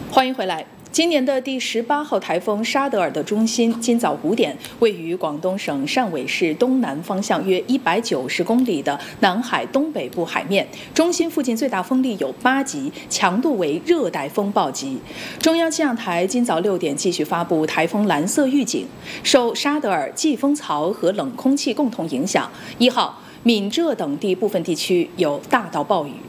欢迎回来。今年的第18号台风沙德尔的中心今早5点，位于广东省汕尾市东南方向约190公里的南海东北部海面，中心附近最大风力有8级，强度为热带风暴级。中央气象台今早6点继续发布台风蓝色预警，受沙德尔季风槽和冷空气共同影响，1号闽浙等地部分地区有大到暴雨。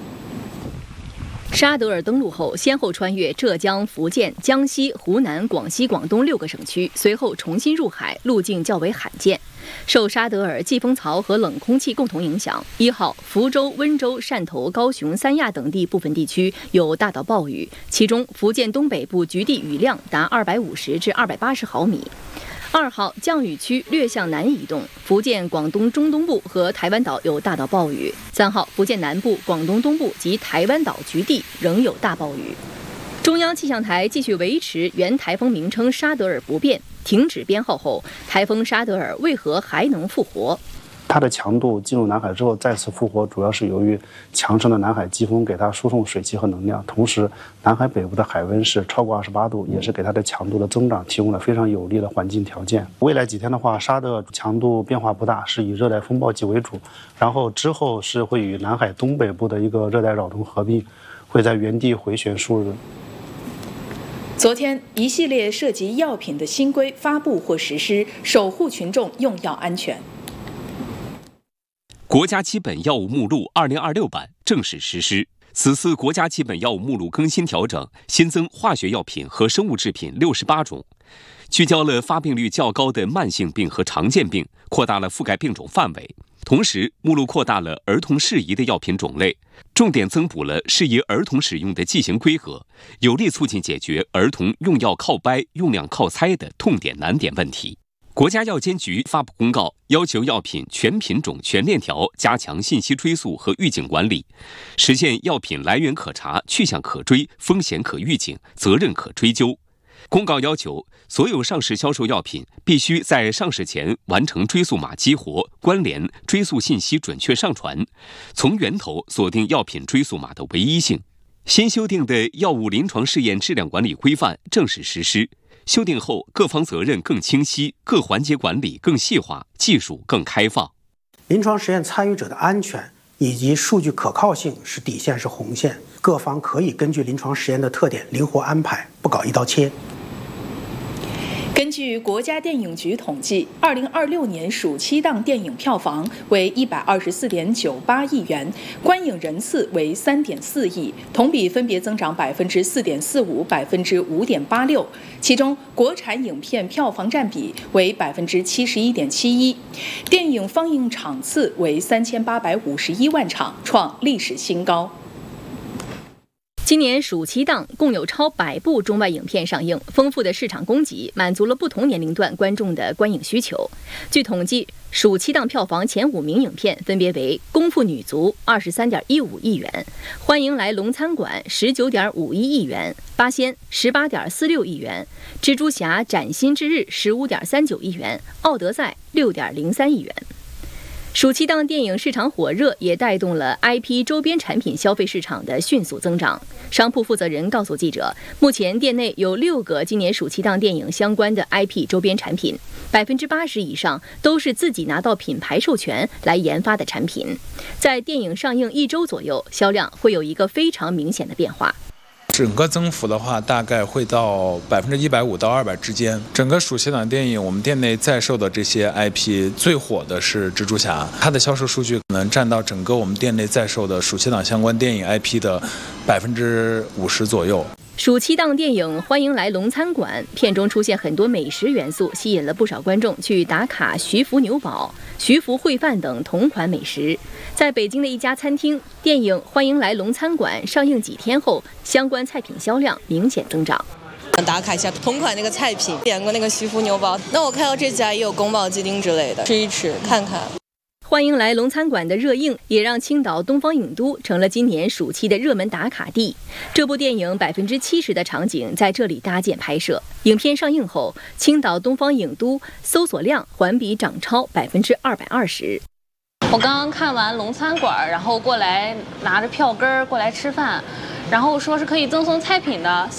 沙德尔登陆后，先后穿越浙江、福建、江西、湖南、广西、广东6个省区，随后重新入海，路径较为罕见。受沙德尔季风槽和冷空气共同影响，1号福州、温州、汕头、高雄、三亚等地部分地区有大到暴雨，其中福建东北部局地雨量达250至280毫米。2号降雨区略向南移动，福建、广东中东部和台湾岛有大到暴雨。3号福建南部、广东东部及台湾岛局地仍有大暴雨。中央气象台继续维持原台风名称沙德尔不变，停止编号后，台风沙德尔为何还能复活？ 它的强度进入南海之后再次复活，主要是由于强盛的南海季风给它输送水汽和能量，同时南海北部的海温是超过28度，也是给它的强度的增长提供了非常有利的环境条件。未来几天的话，沙德尔强度变化不大，是以热带风暴级为主，然后之后是会与南海东北部的一个热带扰动合并，会在原地回旋数日。 昨天，一系列涉及药品的新规发布或实施，守护群众用药安全。 国家基本药物目录2026版正式实施。此次国家基本药物目录更新调整，新增化学药品和生物制品68种，聚焦了发病率较高的慢性病和常见病，扩大了覆盖病种范围。同时，目录扩大了儿童适宜的药品种类，重点增补了适宜儿童使用的剂型规格，有力促进解决儿童用药靠掰、用量靠猜的痛点难点问题。国家药监局发布公告，要求药品全品种全链条加强信息追溯和预警管理，实现药品来源可查、去向可追、风险可预警、责任可追究。公告要求，所有上市销售药品必须在上市前完成追溯码激活、关联、追溯信息准确上传，从源头锁定药品追溯码的唯一性。新修订的药物临床试验质量管理规范正式实施。修订后，各方责任更清晰，各环节管理更细化，技术更开放。 临床实验参与者的安全以及数据可靠性是底线，是红线，各方可以根据临床实验的特点灵活安排，不搞一刀切。 根据国家电影局统计，2026年暑期档电影票房为124.98亿元，观影人次为3.4亿，同比分别增长4.45%、5.86%。其中，国产影片票房占比为71.71%，电影放映场次为3851万场，创历史新高。 今年暑期档共有超100部中外影片上映，丰富的市场供给满足了不同年龄段观众的观影需求。据统计，暑期档票房前5名影片分别为《功夫女足》23.15亿元，《欢迎来龙餐馆》19.51亿元，《八仙》18.46亿元，《蜘蛛侠：崭新之日》15.39亿元，《奥德赛》6.03亿元。暑期档电影市场火热，也带动了 IP 周边产品消费市场的迅速增长。商铺负责人告诉记者，目前店内有6个今年暑期档电影相关的 IP 周边产品，80%以上都是自己拿到品牌授权来研发的产品。在电影上映1周左右，销量会有一个非常明显的变化。 整个增幅的话，大概会到150%到200%之间。整个暑期档电影，我们店内在售的这些 IP 最火的是蜘蛛侠，它的销售数据可能占到整个我们店内在售的暑期档相关电影 IP 的50%左右。 暑期档电影《欢迎来龙餐馆》片中出现很多美食元素，吸引了不少观众去打卡徐福牛堡、徐福烩饭等同款美食。在北京的一家餐厅，电影《欢迎来龙餐馆》上映几天后，相关菜品销量明显增长。 打卡一下同款那个菜品，点过那个徐福牛堡，那我看到这家也有宫保鸡丁之类的，吃一吃看看。 欢迎来龙餐馆的热映，也让青岛东方影都成了今年暑期的热门打卡地。这部电影70%的场景在这里搭建拍摄。影片上映后，青岛东方影都搜索量环比涨超220%。 我刚刚看完龙餐馆，然后过来拿着票根过来吃饭，然后说是可以赠送菜品的。